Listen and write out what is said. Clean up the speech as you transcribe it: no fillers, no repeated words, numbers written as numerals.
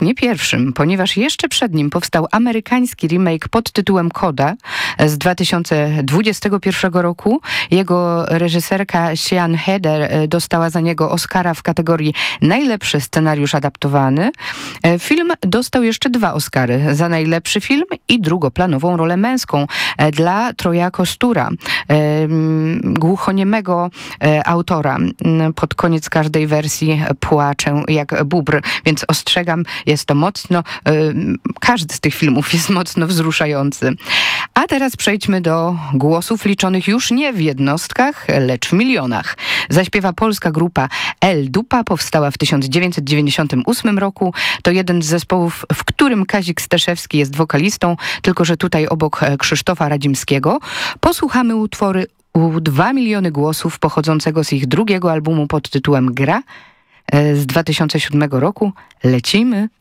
nie pierwszym, ponieważ jeszcze przed nim powstał amerykański remake pod tytułem Coda z 2021 roku. Jego reżyserka Sian Heder dostała za niego Oscara w kategorii najlepszy scenariusz adaptowany. Film dostał jeszcze 2 Oscary za najlepszy film i drugoplanową rolę męską dla Troja Kostura, głuchoniemego autora. Pod koniec każdej wersji płaczę jak bóbr, więc ostrzegam, jest to mocno, każdy z tych filmów jest mocno wzruszający. A teraz przejdźmy do głosów liczonych już nie w jednostkach, lecz w milionach. Zaśpiewa polska grupa El Dupa, powstała w 1998 roku. To jeden z zespołów, w którym Kazik Staszewski jest wokalistą, tylko że tutaj obok Krzysztofa Radzimskiego. Posłuchamy utwory u 2 miliony głosów pochodzącego z ich drugiego albumu pod tytułem Gra z 2007 roku. Lecimy.